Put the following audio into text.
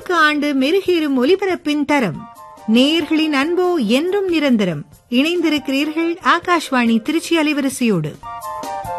ஆண்டுக்கு ஆண்டு மெருகேறும் ஒலிபரப்பின் தரம். நேயர்களின் அன்போ என்றும் நிரந்தரம். இணைந்திருக்கிறீர்கள் ஆகாஷ்வாணி திருச்சி அலைவரிசையோடு.